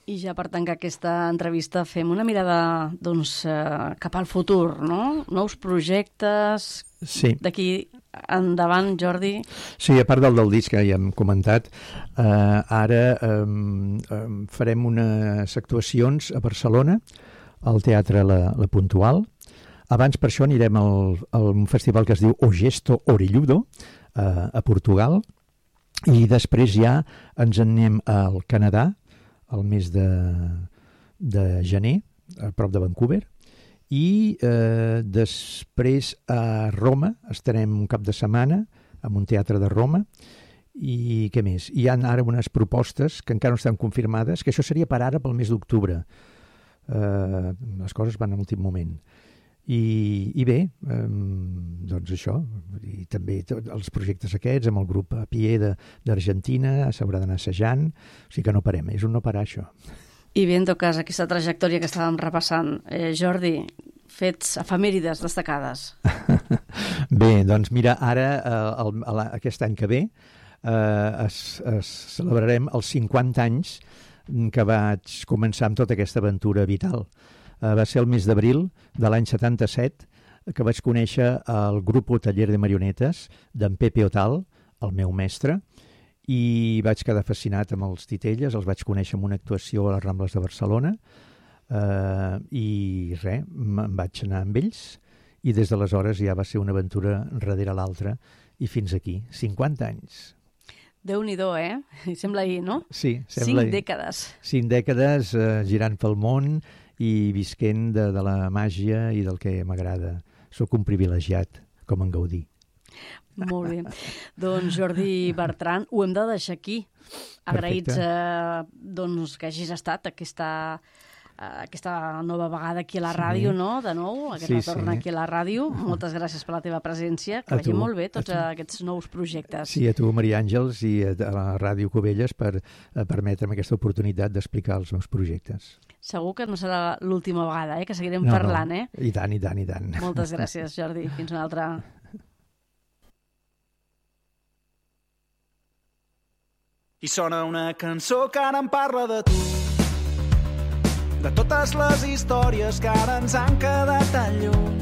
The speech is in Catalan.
I ja per tancar aquesta entrevista fem una mirada cap al futur, no? Nous projectes... Sí. D'aquí endavant, Jordi? Sí, a part del disc que ja hem comentat, ara farem unes actuacions a Barcelona, al Teatre La Puntual. Abans per això anirem a un festival que es diu O Gesto Orelludo, a Portugal, i després ja ens anem al Canadà, al mes de gener, a prop de Vancouver, i després a Roma estarem un cap de setmana en un teatre de Roma. I què més? Hi ha ara unes propostes que encara no estan confirmades, que això seria per ara pel mes d'octubre. Les coses van a l'últim moment. I bé, doncs això, i també els projectes aquests amb el grup Apie d'Argentina s'haurà d'anar assajant, o sigui que no parem, és un no parar això. I bé, en tot cas, aquesta trajectòria que estàvem repassant, Jordi, fets efemèrides destacades. Bé, doncs mira, ara, aquest any que ve, celebrarem els 50 anys que vaig començar amb tota aquesta aventura vital. Va ser el mes d'abril de l'any 77 que vaig conèixer el grup Taller de Marionetes d'en Pepe Otal, el meu mestre, i vaig quedar fascinat amb els Titelles, els vaig conèixer en una actuació a les Rambles de Barcelona, i res, em vaig anar amb ells, i des d'aleshores ja va ser una aventura darrere l'altra, i fins aquí, 50 anys. Déu-n'hi-do, Sembla ahir, no? Sí, sembla ahir. 5 dècades. 5 dècades girant pel món i visquent de la màgia i del que m'agrada. Soc un privilegiat, com en Gaudí. Molt bé. Doncs Jordi Bertran, ho hem de deixar aquí. Agraïts que hagis estat aquesta nova vegada aquí a la ràdio, no? De nou, aquest retorn aquí a la ràdio. Moltes gràcies per la teva presència. Que vagi molt bé tots aquests nous projectes. Sí, a tu, Maria Àngels, i a la Ràdio Cubelles per permetre'm aquesta oportunitat d'explicar els meus projectes. Segur que no serà l'última vegada, que seguirem parlant, I tant, i tant, i tant. Moltes gràcies, Jordi. Fins una altra. I sona una cançó que ara em parla de tu, de totes les històries que ara ens han quedat tan lluny.